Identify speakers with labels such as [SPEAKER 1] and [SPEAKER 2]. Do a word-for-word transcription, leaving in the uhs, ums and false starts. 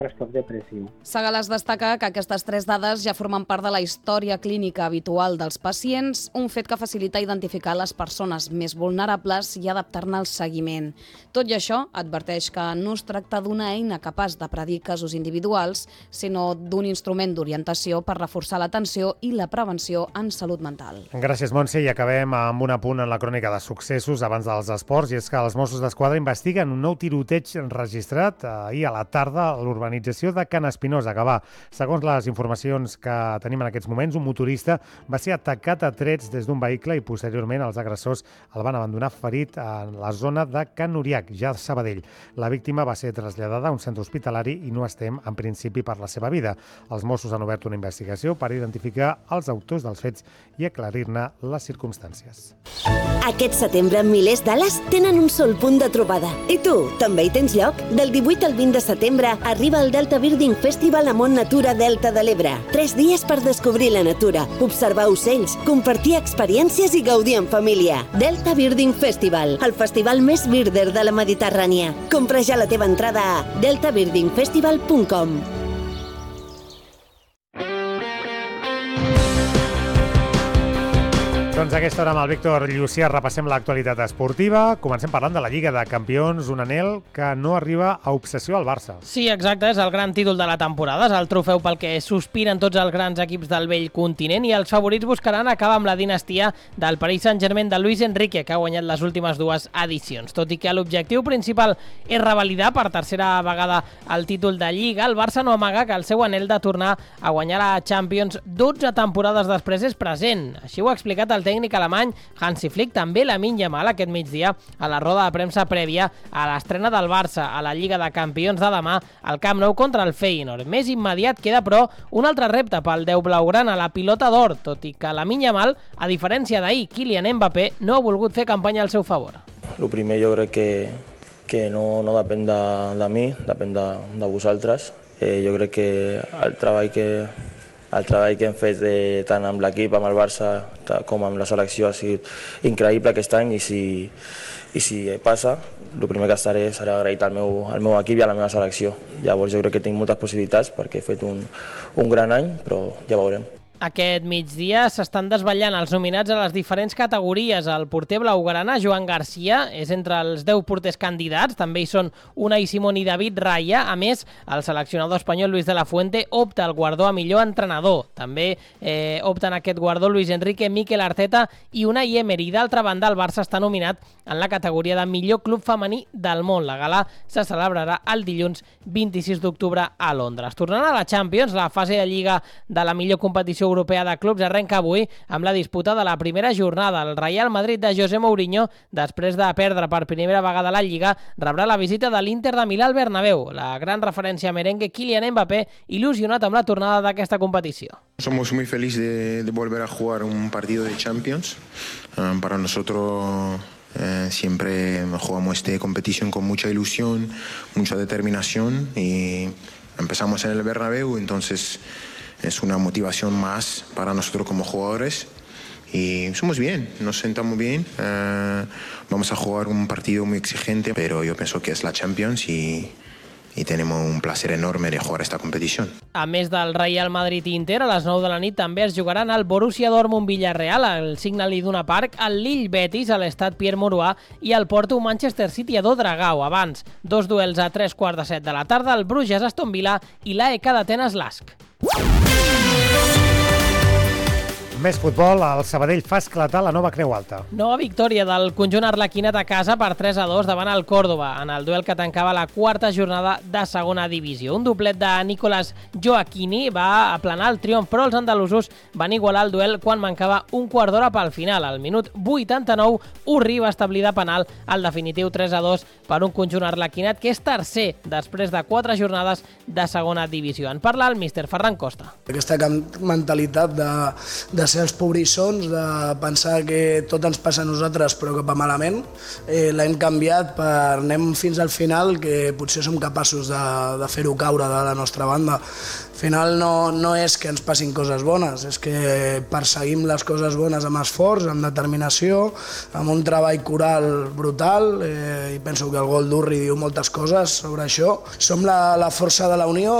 [SPEAKER 1] trastorn depressiu.
[SPEAKER 2] Sagales destaca que aquestes tres dades ja formen part de la història clínica habitual dels pacients, un fet que facilita identificar les persones més vulnerables i adaptar-ne al seguiment. Tot i això, adverteix que no es tracta d'una eina capaç de predir casos individuals, sinó d'un instrument d'orientació per reforçar l'atenció i la prevenció en salut mental.
[SPEAKER 3] Gràcies, Montse, i acabem amb un apunt en la crònica de successos abans dels esports, i és que els Mossos d'Esquadra investiguen un nou tiroteig registrat ahir a la tarda a l'urbanització de Can Espinosa, que va, segons les informacions que tenim en aquests moments, un motorista va ser atacat a trets des d'un vehicle i posteriorment els agressors el van abandonar ferit en la zona de Can Uriac, ja a Sabadell. La víctima va ser traslladada a un centre hospitalari i no es tem, en principi, per la seva vida. Els Mossos han obert una investigació per identificar els autors dels fets i aclarir-ne les circumstàncies.
[SPEAKER 4] Aquest setembre, milers d'ales tenen un sol punt de trobada. I tu, també hi tens lloc? Del divuit al vint de setembre arriba el Delta Birding Festival a Mont Natura Delta de l'Ebre. Tres dies per descobrir la natura, observar ocells, compartir experiències i gaudir en família. Delta Birding Festival, el festival més birder de la Mediterrània. Compra ja la teva entrada a delta birding festival punt com.
[SPEAKER 3] Doncs a aquesta hora amb el Víctor Llucià repassem l'actualitat esportiva. Comencem parlant de la Lliga de Campions, un anhel que no arriba a obsessió al Barça.
[SPEAKER 5] Sí, exacte, és el gran títol de la temporada, és el trofeu pel que sospiren tots els grans equips del vell continent i els favorits buscaran acabar amb la dinastia del Paris Saint-Germain de Luis Enrique, que ha guanyat les últimes dues edicions. Tot i que l'objectiu principal és revalidar per tercera vegada el títol de Lliga, el Barça no amaga que el seu anhel de tornar a guanyar la Champions dotze temporades després és present. Així ho ha explicat el tècnic alemany Hansi Flick, també Lamine Yamal aquest migdia a la roda de premsa prèvia a l'estrena del Barça a la Lliga de Campions de demà al Camp Nou contra el Feyenoord. Més immediat queda, però, un altre repte pel deu blaugrana, la pilota d'or, tot i que Lamine Yamal, a diferència d'ahir, Kylian Mbappé no ha volgut fer campanya al seu favor.
[SPEAKER 6] El primer jo crec que, que no, no depèn de, de mi, depèn de, de vosaltres. Eh, jo crec que el treball que El treball que hem fet de, tant amb l'equip, amb el Barça, com amb la selecció ha sigut increïble aquest any i si, i si passa, el primer que estaré serà agraït al meu, al meu equip i a la meva selecció. Llavors jo crec que tinc moltes possibilitats perquè he fet un, un gran any, però ja veurem.
[SPEAKER 5] Aquest migdia s'estan desvetllant els nominats a les diferents categories. El porter blaugrana, Joan Garcia, és entre els deu porters candidats. També hi són Unai Simón i David Raya. A més, el seleccionador espanyol Luis de la Fuente opta al guardó a millor entrenador. També eh, opten aquest guardó Luis Enrique, Mikel Arteta i Unai Emery. D'altra banda, el Barça està nominat en la categoria de millor club femení del món. La gala se celebrarà el dilluns vint-i-sis d'octubre a Londres. Tornant a la Champions, la fase de Lliga de la millor competició europea de clubs arrenca avui amb la disputa de la primera jornada. El Real Madrid de José Mourinho, després de perdre per primera vegada la Lliga, rebrà la visita de l'Inter de Milà al Bernabéu. La gran referència merengue Kylian Mbappé, il·lusionat amb la tornada d'aquesta competició.
[SPEAKER 7] Somos muy felices de, de volver a jugar un partido de Champions. Um, para nosotros eh, siempre jugamos esta competición con mucha ilusión, mucha determinación y empezamos en el Bernabéu, entonces es una motivación más para nosotros como jugadores y somos bien, nos sentamos bien, eh, vamos a jugar un partido muy exigente, pero yo pienso que es la Champions y, y tenemos un placer enorme de jugar esta competición.
[SPEAKER 5] A més del Real Madrid-Inter, a les nou de la nit també es jugaran el Borussia Dortmund-Villarreal, el Signal Iduna Park, el Lille-Betis, a l'Estad Pierre-Mauroy i el Porto-Manchester City a Dodragao. Abans, dos duels a tres quarts de set de la tarda, el Bruges-Aston Villa i l'A E K d'Atenes-Lask.
[SPEAKER 3] Més futbol, el Sabadell fa esclatar la nova Creu Alta.
[SPEAKER 5] Nova victòria del conjunt arlequinat a casa per tres a dos davant el Córdoba, en el duel que tancava la quarta jornada de segona divisió. Un doblet de Nicolás Joaquini va aplanar el triomf, però els andalusos van igualar el duel quan mancava un quart d'hora pel final. Al minut vuitanta-nou, Urri va establir de penal el definitiu tres a dos per un conjunt arlequinat que és tercer després de quatre jornades de segona divisió. En parla el míster Ferran Costa.
[SPEAKER 8] Aquesta mentalitat de, de
[SPEAKER 1] ser els pobrissons, de pensar que tot ens passa a nosaltres però que va malament, eh, l'hem canviat per anem fins al final, que potser som capaços de, de fer-ho caure de la nostra banda. Al final no, no és que ens passin coses bones, és que perseguim les coses bones amb esforç, amb determinació, amb un treball coral brutal, eh, i penso que el gol d'Urri diu moltes coses sobre això. Som la, la força de la unió.